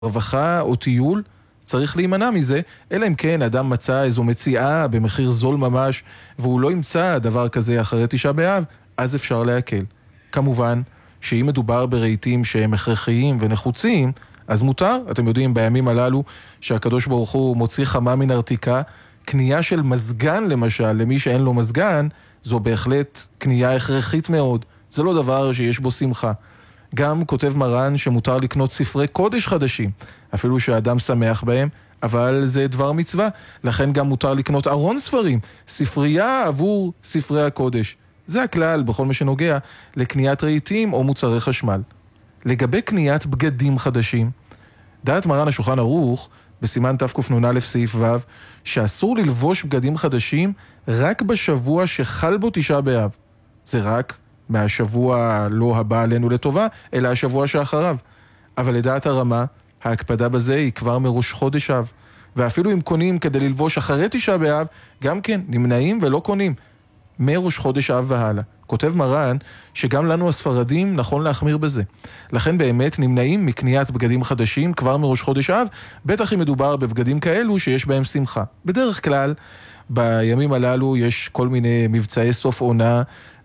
רווחה או טיול, צריך להימנע מזה, אלא אם כן אדם מצא איזו מציאה במחיר זול ממש, והוא לא ימצא דבר כזה אחרי תשעה באב, אז אפשר להקל. כמובן, שאם מדובר ברהיטים שהם הכרחיים ונחוצים, אז מותר, אתם יודעים, בימים הללו שהקדוש ברוך הוא מוציא חמה מן ארתיקה, קנייה של מזגן למשל, למי שאין לו מזגן, זו בהחלט קנייה הכרחית מאוד. זה לא דבר שיש בו שמחה. גם כותב מרן שמותר לקנות ספרי קודש חדשים, אפילו שהאדם שמח בהם, אבל זה דבר מצווה. לכן גם מותר לקנות ארון ספרים, ספרייה עבור ספרי הקודש. זה הכלל בכל מה שנוגע לקניית רהיטים או מוצרי חשמל. לגבי קניית בגדים חדשים, דעת מרן השולחן ערוך, בסימן תקנ"א סעיף ו', שאסור ללבוש בגדים חדשים רק בשבוע שחל בו תשעה באב. זה רק מהשבוע לא הבא עלינו לטובה, אלא השבוע שאחריו. אבל לדעת הרמה, ההקפדה בזה היא כבר מראש חודש אב. ואפילו אם קונים כדי ללבוש אחרי תשעה באב, גם כן נמנעים ולא קונים. מראש חודש אב והלאה. כותב מרן שגם לנו הספרדים נכון להחמיר בזה. לכן באמת נמנעים מקניית בגדים חדשים כבר מראש חודש אב, בטח אם מדובר בבגדים כאלו שיש בהם שמחה. בדרך כלל, בימים הללו יש כל מיני מבצעי סוף עונה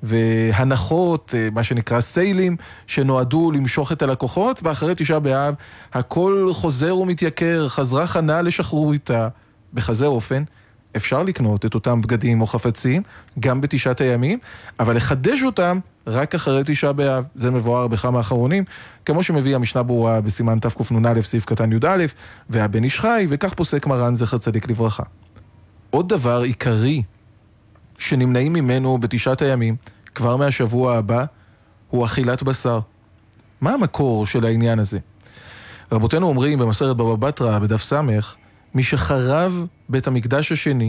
והנחות, מה שנקרא סיילים, שנועדו למשוך את הלקוחות, ואחרי תשעה באב הכל חוזר ומתייקר, חזרה חנה לשחרור איתה. בכזה אופן, אפשר לקנות את אותם בגדים או חפצים, גם בתשעת הימים, אבל לחדש אותם רק אחרי תשעה באב. זה מבואר בכמה אחרונים, כמו שמביא המשנה ברורה בסימן תקנ"א סעיף קטן י"א, והבן איש חי, וכך פוסק מרן זכר צדיק לברכה. עוד דבר עיקרי שנמנעים ממנו בתשעת הימים, כבר מהשבוע הבא, הוא אכילת בשר. מה המקור של העניין הזה? רבותינו אומרים במסכת בבא בתרא בדף סמך, מי שחרב בית המקדש השני,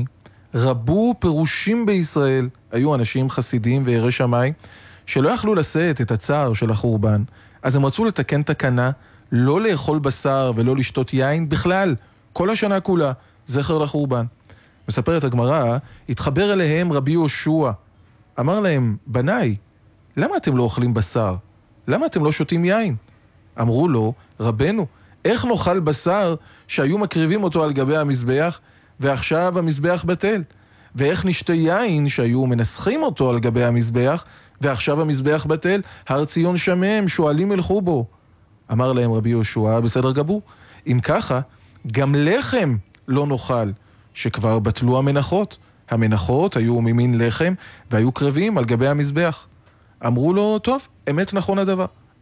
רבו פירושים בישראל, היו אנשים חסידים ויראי שמיים, שלא יכלו לשאת את הצער של החורבן, אז הם רצו לתקן תקנה, לא לאכול בשר ולא לשתות יין בכלל, כל השנה כולה, זכר לחורבן. מספרת הגמרא, התחבר אליהם רבי יהושע, אמר להם, בניי, למה אתם לא אוכלים בשר? למה אתם לא שותים יין? אמרו לו, רבנו, איך נאכל בשר שהיו מקריבים אותו על גבי המזבח, ועכשיו המזבח בטל? ואיך נשתה יין שהיו מנסחים אותו על גבי המזבח, ועכשיו המזבח בטל? הר ציון שמם, שואלים ילכו בו. אמר להם רבי יהושע, בסדר גמור, אם ככה, גם לחם לא נאכל, שכבר בטלו המנחות. המנחות היו ממין לחם, והיו קרבים על גבי המזבח. אמרו לו, טוב, אמת נכון הדבר.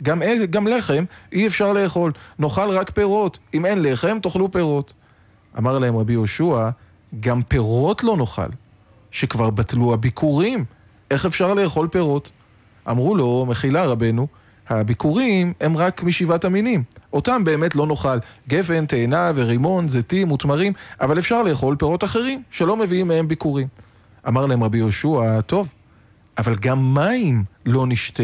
גם לחם אי אפשר לאכול, נאכל רק פירות, אם אין לחם תאכלו פירות. אמר להם רבי יהושע, גם פירות לא נאכל, שכבר בטלו הביקורים, איך אפשר לאכול פירות? אמרו לו, מחילה רבנו, הביקורים הם רק משבעת המינים, אותם באמת לא נאכל, גפן, תאנה ורימון, זיתים ותמרים, אבל אפשר לאכול פירות אחרים שלא מביאים מהם ביקורים. אמר להם רבי יהושע, טוב, אבל גם מים לא נשתה,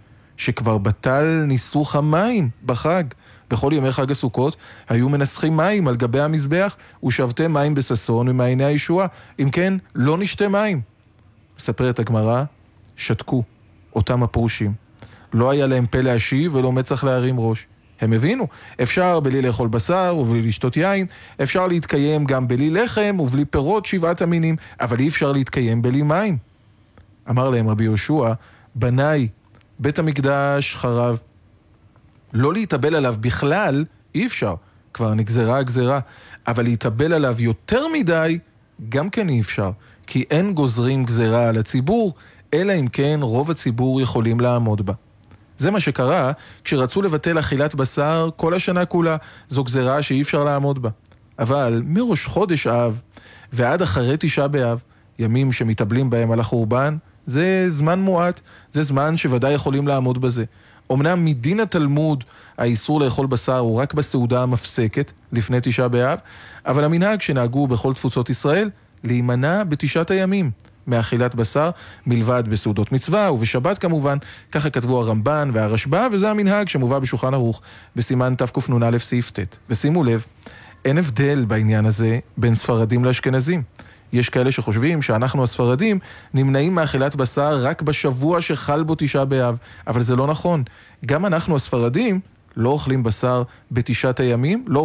שכבר בטל ניסוך המים בחג. בכל ימי חג הסוכות היו מנסחים מים על גבי המזבח, ושבתם מים בססון ממעייני הישועה. אם כן, לא נשתה מים. מספרת הגמרא, שתקו אותם הפרושים. לא היה להם פה להשיב ולא מצח להרים ראש. הם הבינו, אפשר בלי לאכול בשר ובלי לשתות יין, אפשר להתקיים גם בלי לחם ובלי פירות שבעת המינים, אבל אי אפשר להתקיים בלי מים. אמר להם רבי יהושע, בניי, בית המקדש חרב. לא להתאבל עליו בכלל, אי אפשר, כבר נגזרה הגזרה, אבל להתאבל עליו יותר מדי, גם כן אי אפשר, כי אין גוזרים גזרה על הציבור, אלא אם כן רוב הציבור יכולים לעמוד בה. זה מה שקרה כשרצו לבטל אכילת בשר כל השנה כולה, זו גזרה שאי אפשר לעמוד בה. אבל מראש חודש אב ועד אחרי תשעה באב, ימים שמתאבלים בהם על החורבן, זה זמן מועט, זה זמן שוודאי יכולים לעמוד בזה. אמנם מדין התלמוד האיסור לאכול בשר הוא רק בסעודה המפסקת לפני תשעה באב, אבל המנהג שנהגו בכל תפוצות ישראל להימנע בתשעת הימים מאכילת בשר, מלבד בסעודות מצווה ובשבת כמובן, ככה כתבו הרמב"ן והרשב"א, וזה המנהג שמובא בשולחן ערוך בסימן תקנ"א סעיף ט'. ושימו לב, אין הבדל בעניין הזה בין ספרדים לאשכנזים. יש כאלה שחושבים שאנחנו הספרדים נמנעים מאכילת בשר רק בשבוע שחל בו תשעה באב, אבל זה לא נכון. גם אנחנו הספרדים לא אוכלים בשר בתשעת הימים, לא